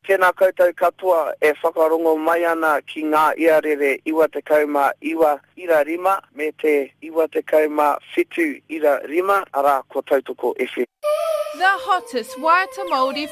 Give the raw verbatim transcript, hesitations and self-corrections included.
Tēnā koutou katoa e whakarongo mai ana ki ngā iarere iwa te kauma iwa ira rima me te iwa te kauma whitu ira rima ara ko tautoko F M. The hottest Waiata Māori